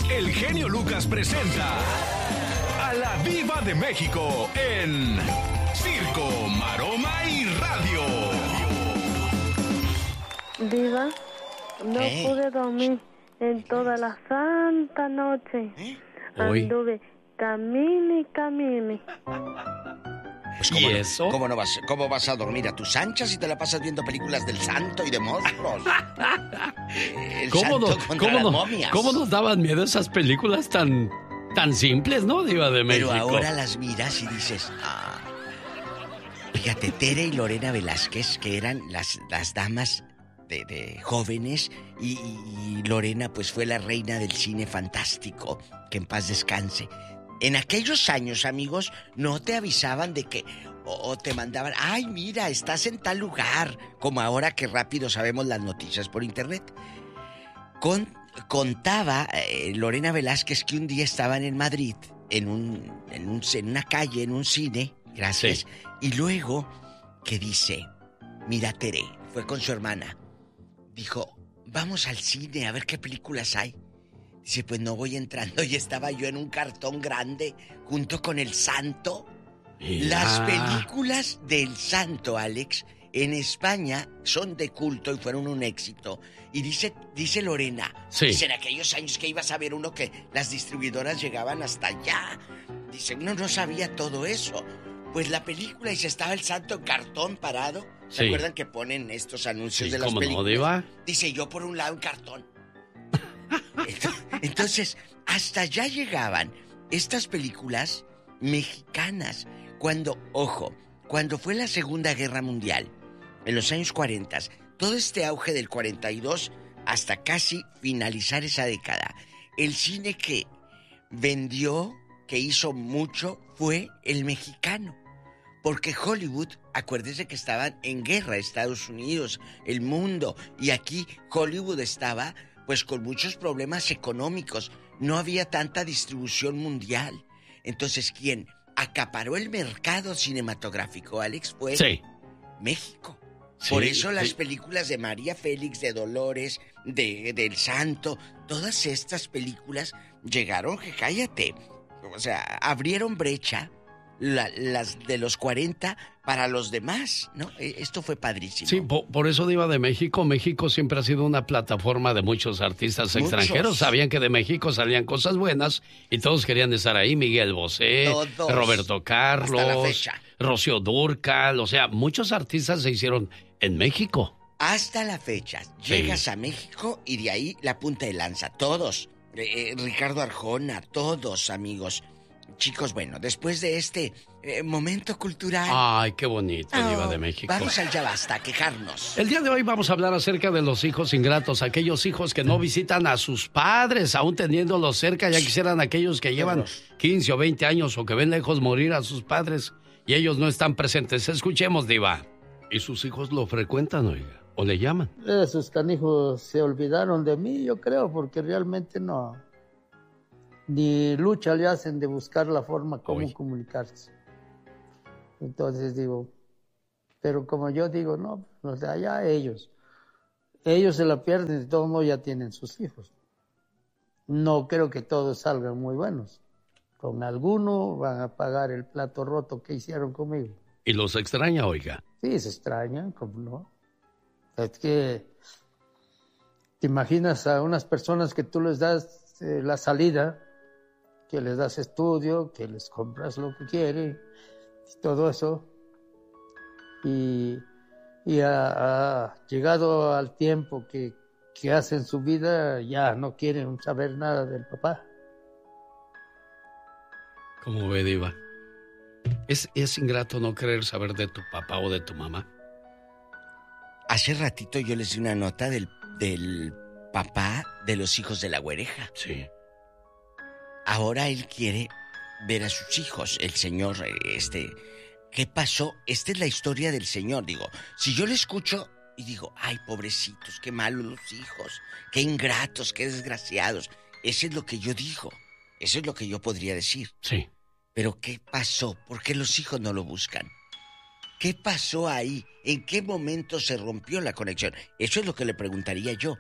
el genio Lucas presenta a la Diva de México en Circo, Maroma y Radio. Diva, no pude dormir en toda la santa noche. Anduve camine y camine. Pues ¿Y eso? ¿Cómo vas a dormir a tus anchas si te la pasas viendo películas del santo y de monstruos? ¿Cómo nos daban miedo esas películas tan simples, no, Diva de México? Pero ahora las miras y dices, fíjate, Tere y Lorena Velázquez, que eran las damas de jóvenes, y Lorena pues fue la reina del cine fantástico, que en paz descanse. En aquellos años, amigos, no te avisaban de que... O te mandaban, ay, mira, estás en tal lugar. Como ahora que rápido sabemos las noticias por internet. Contaba Lorena Velázquez que un día estaban en Madrid, en una calle, en un cine, gracias. Sí. Y luego, que dice, mira, Tere, fue con su hermana. Dijo, vamos al cine a ver qué películas hay. Dice, pues no voy entrando. Y estaba yo en un cartón grande junto con el santo. Las películas del santo, Alex, en España son de culto y fueron un éxito. Y dice Lorena, dice, en aquellos años que ibas a ver uno que las distribuidoras llegaban hasta allá. Dice, uno no sabía todo eso. Pues la película, y se estaba el santo en cartón parado. ¿Se acuerdan que ponen estos anuncios de las películas? ¿Cómo no, Diva? Dice, yo por un lado en cartón. Entonces, hasta allá llegaban estas películas mexicanas. Cuando fue la Segunda Guerra Mundial, en los años 40, todo este auge del 42 hasta casi finalizar esa década, el cine que vendió, que hizo mucho, fue el mexicano. Porque Hollywood, acuérdese que estaban en guerra Estados Unidos, el mundo, y aquí Hollywood estaba pues con muchos problemas económicos. No había tanta distribución mundial. Entonces, ¿quién acaparó el mercado cinematográfico, Alex? Fue México. Por eso las películas de María Félix, de Dolores, del Santo, todas estas películas llegaron, que cállate. O sea, abrieron brecha las de los 40 para los demás, ¿no? Esto fue padrísimo. Sí, por eso, Diva de México, México siempre ha sido una plataforma de muchos artistas extranjeros. Sabían que de México salían cosas buenas y todos querían estar ahí. Miguel Bosé, Roberto Carlos, Rocío Dúrcal, o sea, muchos artistas se hicieron en México. Hasta la fecha, llegas a México y de ahí la punta de lanza, todos. Ricardo Arjona, todos, amigos. Chicos, bueno, después de este momento cultural... Ay, qué bonito, Diva de México. Vamos al Ya Basta, a quejarnos. El día de hoy vamos a hablar acerca de los hijos ingratos, aquellos hijos que no visitan a sus padres, aún teniéndolos cerca. Ya quisieran aquellos que llevan 15 o 20 años o que ven lejos morir a sus padres y ellos no están presentes. Escuchemos, Diva. ¿Y sus hijos lo frecuentan, oiga? ¿O le llaman? Esos canijos se olvidaron de mí, yo creo, porque realmente no... Ni lucha le hacen de buscar la forma como comunicarse. Entonces digo, pero como yo digo, no, o sea, ya ellos se la pierden, de todos modos ya tienen sus hijos. No creo que todos salgan muy buenos. Con alguno van a pagar el plato roto que hicieron conmigo. ¿Y los extraña, oiga? Sí, se extrañan, ¿cómo no? Es que te imaginas a unas personas que tú les das la salida, que les das estudio, que les compras lo que quieren, y todo eso, y ha llegado al tiempo que hacen su vida, ya no quieren saber nada del papá. ¿Cómo ve, Diva? ¿Es ingrato no querer saber de tu papá o de tu mamá? Hace ratito yo les di una nota del papá de los hijos de la güereja. Sí. Ahora él quiere ver a sus hijos, el señor, ¿qué pasó? Esta es la historia del señor, digo. Si yo le escucho y digo, ay, pobrecitos, qué malos los hijos, qué ingratos, qué desgraciados. Eso es lo que yo digo, eso es lo que yo podría decir. Sí. Pero ¿qué pasó? ¿Por qué los hijos no lo buscan? ¿Qué pasó ahí? ¿En qué momento se rompió la conexión? Eso es lo que le preguntaría yo.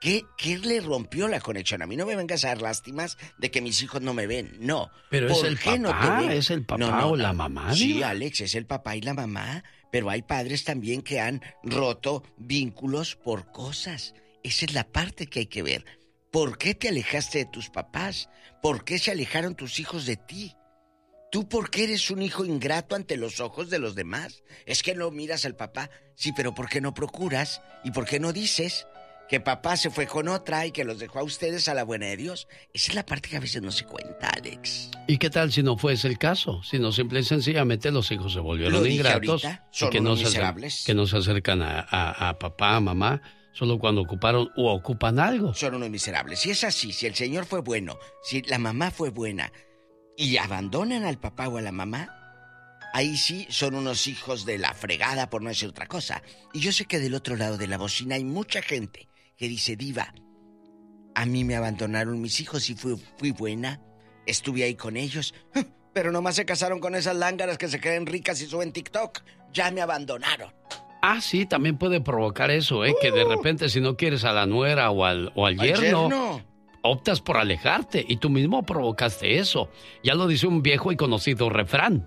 ¿Qué le rompió la conexión? A mí no me vengas a dar lástimas de que mis hijos no me ven, no. Pero es el papá, es el papá o la mamá. Sí, Diva. Alex, es el papá y la mamá, pero hay padres también que han roto vínculos por cosas. Esa es la parte que hay que ver. ¿Por qué te alejaste de tus papás? ¿Por qué se alejaron tus hijos de ti? ¿Tú por qué eres un hijo ingrato ante los ojos de los demás? Es que no miras al papá. Sí, pero ¿por qué no procuras? ¿Y por qué no dices que papá se fue con otra y que los dejó a ustedes a la buena de Dios? Esa es la parte que a veces no se cuenta, Alex. ¿Y qué tal si no fuese el caso? Si no, simple y sencillamente los hijos se volvieron ingratos y que no se acercan a papá, a mamá, solo cuando ocuparon o ocupan algo. Son unos miserables. Si es así, si el señor fue bueno, si la mamá fue buena y abandonan al papá o a la mamá, ahí sí son unos hijos de la fregada, por no decir otra cosa. Y yo sé que del otro lado de la bocina hay mucha gente que dice, Diva, a mí me abandonaron mis hijos y fui buena, estuve ahí con ellos, pero nomás se casaron con esas lángaras que se creen ricas y suben TikTok. Ya me abandonaron. Ah, sí, también puede provocar eso, que de repente si no quieres a la nuera o al yerno, optas por alejarte y tú mismo provocaste eso. Ya lo dice un viejo y conocido refrán.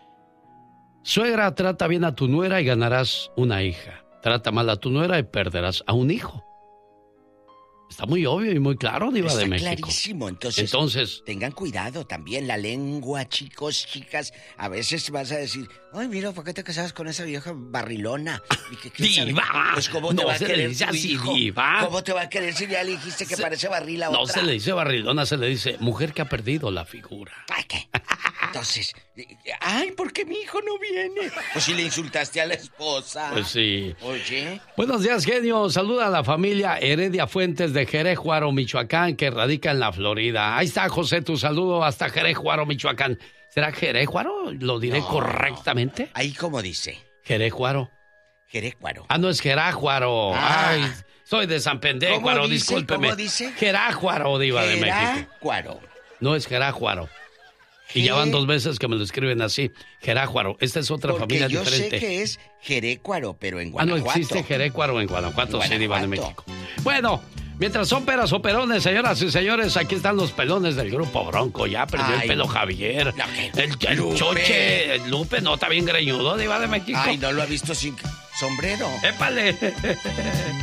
Suegra, trata bien a tu nuera y ganarás una hija. Trata mal a tu nuera y perderás a un hijo. Está muy obvio y muy claro, Diva de México. Está clarísimo. Entonces, tengan cuidado también. La lengua, chicos, chicas. A veces vas a decir, ay, mira, ¿por qué te casabas con esa vieja barrilona? ¡Diva! Pues, ¿cómo te va a querer tu hijo? Diva. ¿Cómo te va a querer si ya le dijiste que parece barril a otra? No se le dice barrilona, se le dice mujer que ha perdido la figura. ¿Para qué? Entonces, ay, ¿por qué mi hijo no viene? Pues si le insultaste a la esposa. Pues sí. Oye. Buenos días, genio. Saluda a la familia Heredia Fuentes de Jerejuaro, Michoacán, que radica en la Florida. Ahí está, José, tu saludo hasta Jerejuaro, Michoacán. ¿Será Jerejuaro? ¿Lo diré correctamente? No. Ahí como dice. Jerejuaro. Jerejuaro. Ah, no, es Jerájuaro. Ay, soy de San Pendéjuaro, discúlpeme. ¿Cómo dice? Jerájuaro, Diva de México. Jerájuaro. No es Jerájuaro. Y ya van 2 veces que me lo escriben así, Jerájuaro. Esta es otra familia diferente. Yo sé que es Jerécuaro, pero en Guanajuato. Ah, no existe Jerécuaro en Guanajuato, sí, Diva de México. Bueno, mientras son peras o perones, señoras y señores, aquí están los pelones del Grupo Bronco. Ya perdió el pelo Javier. El Choche, el Lupe, no, está bien greñudo, Diva de México. Ay, no lo ha visto sin sombrero. ¡Épale!